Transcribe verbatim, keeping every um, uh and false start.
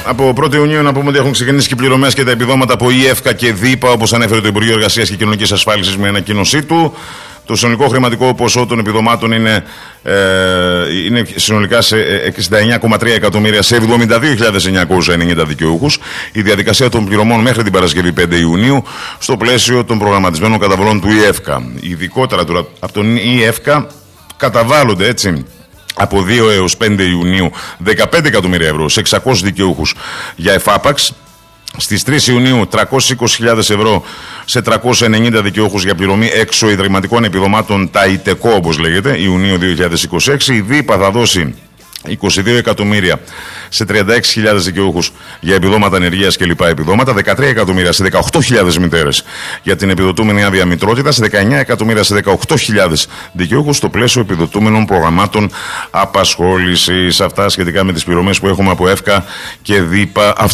από πρώτη Ιουνίου να πούμε ότι έχουν ξεκινήσει και οι πληρωμές και τα επιδόματα από ι εφ κέι και ΔΥΠΑ, όπως ανέφερε το Υπουργείο Εργασίας και Κοινωνικής Ασφάλισης με ανακοίνωσή του. Το συνολικό χρηματικό ποσό των επιδομάτων είναι, ε, είναι συνολικά σε εξήντα εννιά κόμμα τρία εκατομμύρια σε εβδομήντα δύο χιλιάδες εννιακόσιους ενενήντα δικαιούχους. Η διαδικασία των πληρωμών μέχρι την Παρασκευή πέντε Ιουνίου στο πλαίσιο των προγραμματισμένων καταβολών του ι εφ κέι. Ειδικότερα τώρα από τον ι εφ κέι καταβάλλονται έτσι από δύο έως πέντε Ιουνίου δεκαπέντε εκατομμύρια ευρώ σε εξακόσιους δικαιούχους για εφάπαξ. Στις τρεις Ιουνίου τριακόσιες είκοσι χιλιάδες ευρώ σε τριακόσιους ενενήντα δικαιούχους για πληρωμή εξωιδρυματικών επιδομάτων, τα ΙΤΕΚΟ όπως λέγεται, Ιουνίου δύο χιλιάδες είκοσι έξι. Η ΔΥΠΑ θα δώσει είκοσι δύο εκατομμύρια σε τριάντα έξι χιλιάδες δικαιούχους για επιδόματα ανεργίας και λοιπά επιδόματα, δεκατρία εκατομμύρια σε δεκαοκτώ χιλιάδες μητέρες για την επιδοτούμενη άδεια μητρότητας, δεκαεννιά εκατομμύρια σε δεκαοκτώ χιλιάδες δικαιούχους στο πλαίσιο επιδοτούμενων προγραμμάτων απασχόλησης. Αυτά σχετικά με τις πληρωμές που έχουμε από ΕΦΚΑ και ΔΥΠΑ.